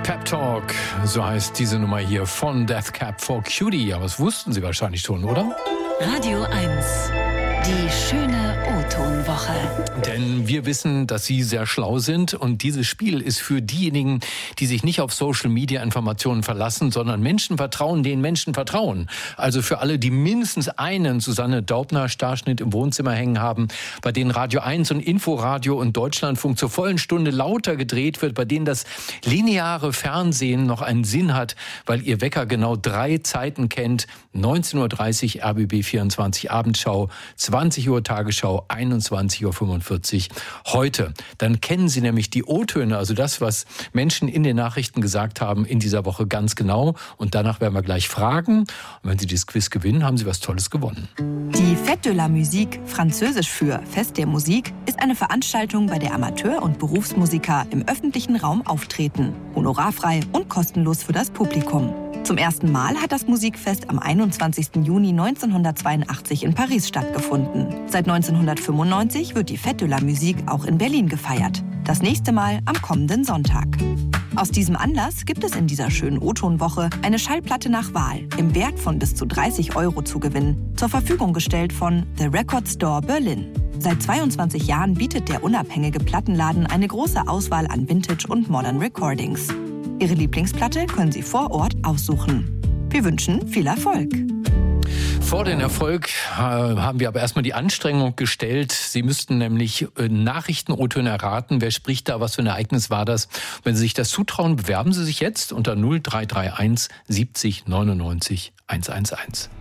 Pep Talk, so heißt diese Nummer hier von Death Cab for Cutie. Aber das wussten Sie wahrscheinlich schon, oder? Radio 1, die schöne O-Ton-Woche. Denn wir wissen, dass Sie sehr schlau sind und dieses Spiel ist für diejenigen, die sich nicht auf Social-Media-Informationen verlassen, sondern Menschen vertrauen, denen Menschen vertrauen. Also für alle, die mindestens einen Susanne Daubner-Starschnitt im Wohnzimmer hängen haben, bei denen Radio 1 und Inforadio und Deutschlandfunk zur vollen Stunde lauter gedreht wird, bei denen das lineare Fernsehen noch einen Sinn hat, weil ihr Wecker genau 3 Zeiten kennt. 19.30 Uhr RBB 24 Abendschau, 20 Uhr Tagesschau, 21.45 Uhr heute. Dann kennen Sie nämlich die O-Töne, also das, was Menschen in den Nachrichten gesagt haben in dieser Woche ganz genau. Und danach werden wir gleich fragen. Und wenn Sie dieses Quiz gewinnen, haben Sie was Tolles gewonnen. Die Fête de la Musique, französisch für Fest der Musik, ist eine Veranstaltung, bei der Amateur- und Berufsmusiker im öffentlichen Raum auftreten. Honorarfrei und kostenlos für das Publikum. Zum ersten Mal hat das Musikfest am 21. Juni 1982 in Paris stattgefunden. Seit 1995 wird die Fête de la Musique auch in Berlin gefeiert. Das nächste Mal am kommenden Sonntag. Aus diesem Anlass gibt es in dieser schönen O-Ton-Woche eine Schallplatte nach Wahl im Wert von bis zu 30 € zu gewinnen, zur Verfügung gestellt von The Record Store Berlin. Seit 22 Jahren bietet der unabhängige Plattenladen eine große Auswahl an Vintage- und Modern Recordings. Ihre Lieblingsplatte können Sie vor Ort aussuchen. Wir wünschen viel Erfolg. Vor den Erfolg haben wir aber erstmal die Anstrengung gestellt. Sie müssten nämlich Nachrichten-O-Töne erraten. Wer spricht da? Was für ein Ereignis war das? Wenn Sie sich das zutrauen, bewerben Sie sich jetzt unter 0331 70 99 111.